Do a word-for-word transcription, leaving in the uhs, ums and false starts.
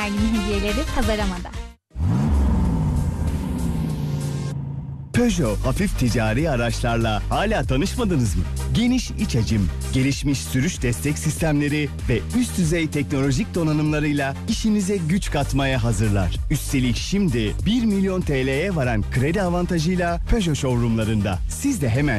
Şampiyonlar Ligi hediyeleri Kazarama'da. Peugeot hafif ticari araçlarla hala tanışmadınız mı? Geniş iç hacim, gelişmiş sürüş destek sistemleri ve üst düzey teknolojik donanımlarıyla işinize güç katmaya hazırlar. Üstelik şimdi bir milyon T L'ye varan kredi avantajıyla Peugeot showroomlarında. Siz de hemen